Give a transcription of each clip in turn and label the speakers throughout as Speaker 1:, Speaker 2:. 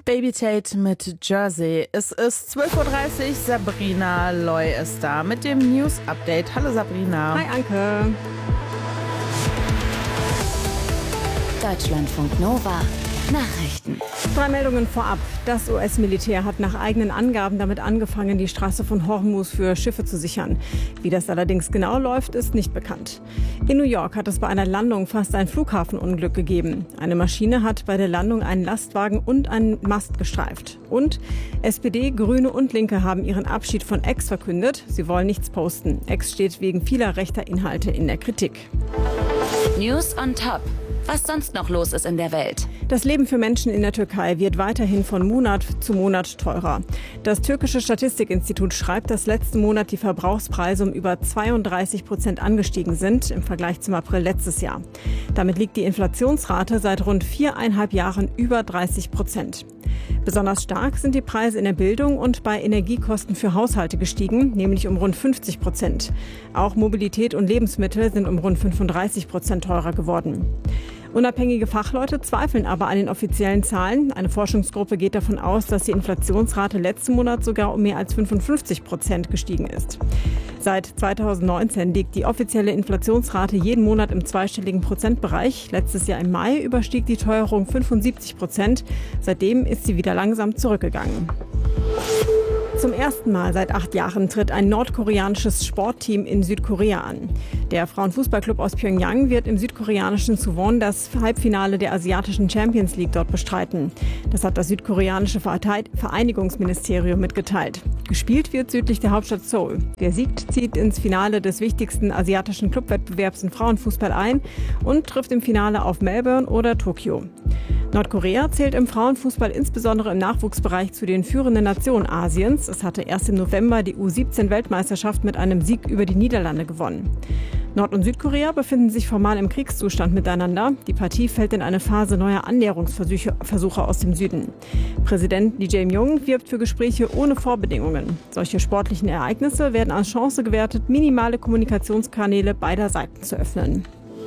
Speaker 1: Baby Tate mit Jersey. Es ist 12.30 Uhr, Sabrina Loy ist da mit dem News-Update. Hallo Sabrina.
Speaker 2: Hi Anke.
Speaker 3: Deutschlandfunk Nova. Nachrichten.
Speaker 2: 3 Meldungen vorab. Das US-Militär hat nach eigenen Angaben damit angefangen, die Straße von Hormuz für Schiffe zu sichern. Wie das allerdings genau läuft, ist nicht bekannt. In New York hat es bei einer Landung fast ein Flughafenunglück gegeben. Eine Maschine hat bei der Landung einen Lastwagen und einen Mast gestreift. Und SPD, Grüne und Linke haben ihren Abschied von X verkündet. Sie wollen nichts posten. X steht wegen vieler rechter Inhalte in der Kritik.
Speaker 3: News on top. Was sonst noch los ist in der Welt.
Speaker 2: Das Leben für Menschen in der Türkei wird weiterhin von Monat zu Monat teurer. Das türkische Statistikinstitut schreibt, dass letzten Monat die Verbrauchspreise um über 32% angestiegen sind im Vergleich zum April letztes Jahr. Damit liegt die Inflationsrate seit rund 4,5 Jahren über 30%. Besonders stark sind die Preise in der Bildung und bei Energiekosten für Haushalte gestiegen, nämlich um rund 50%. Auch Mobilität und Lebensmittel sind um rund 35% teurer geworden. Unabhängige Fachleute zweifeln aber an den offiziellen Zahlen. Eine Forschungsgruppe geht davon aus, dass die Inflationsrate letzten Monat sogar um mehr als 55% gestiegen ist. Seit 2019 liegt die offizielle Inflationsrate jeden Monat im zweistelligen Prozentbereich. Letztes Jahr im Mai überstieg die Teuerung 75%. Seitdem ist sie wieder langsam zurückgegangen. Zum ersten Mal seit 8 Jahren tritt ein nordkoreanisches Sportteam in Südkorea an. Der Frauenfußballclub aus Pyongyang wird im südkoreanischen Suwon das Halbfinale der asiatischen Champions League dort bestreiten. Das hat das südkoreanische Vereinigungsministerium mitgeteilt. Gespielt wird südlich der Hauptstadt Seoul. Wer siegt, zieht ins Finale des wichtigsten asiatischen Clubwettbewerbs im Frauenfußball ein und trifft im Finale auf Melbourne oder Tokio. Nordkorea zählt im Frauenfußball insbesondere im Nachwuchsbereich zu den führenden Nationen Asiens. Es hatte erst im November die U17-Weltmeisterschaft mit einem Sieg über die Niederlande gewonnen. Nord- und Südkorea befinden sich formal im Kriegszustand miteinander. Die Partie fällt in eine Phase neuer Annäherungsversuche aus dem Süden. Präsident Lee Jae-myung wirbt für Gespräche ohne Vorbedingungen. Solche sportlichen Ereignisse werden als Chance gewertet, minimale Kommunikationskanäle beider Seiten zu öffnen.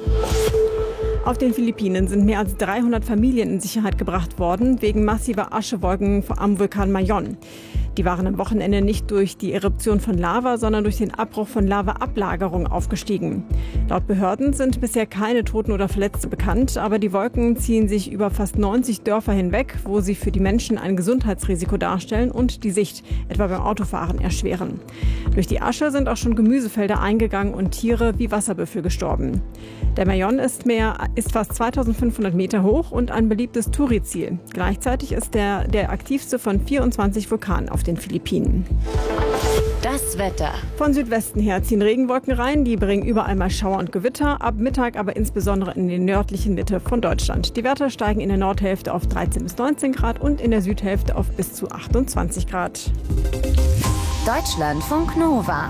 Speaker 2: Auf den Philippinen sind mehr als 300 Familien in Sicherheit gebracht worden, wegen massiver Aschewolken am Vulkan Mayon. Die waren am Wochenende nicht durch die Eruption von Lava, sondern durch den Abbruch von Lavaablagerung aufgestiegen. Laut Behörden sind bisher keine Toten oder Verletzte bekannt, aber die Wolken ziehen sich über fast 90 Dörfer hinweg, wo sie für die Menschen ein Gesundheitsrisiko darstellen und die Sicht etwa beim Autofahren erschweren. Durch die Asche sind auch schon Gemüsefelder eingegangen und Tiere wie Wasserbüffel gestorben. Der Mayon ist fast 2500 Meter hoch und ein beliebtes Touri-Ziel. Gleichzeitig ist der aktivste von 24 Vulkanen auf den Philippinen.
Speaker 3: Das Wetter.
Speaker 2: Von Südwesten her ziehen Regenwolken rein, die bringen überall mal Schauer und Gewitter, ab Mittag aber insbesondere in den nördlichen Mitte von Deutschland. Die Werte steigen in der Nordhälfte auf 13 bis 19 Grad und in der Südhälfte auf bis zu 28 Grad.
Speaker 3: Deutschlandfunk Nova.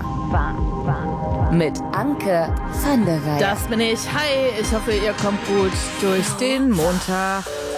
Speaker 3: Mit Anke van der Weyer.
Speaker 1: Das bin ich. Hi, ich hoffe, ihr kommt gut durch den Montag.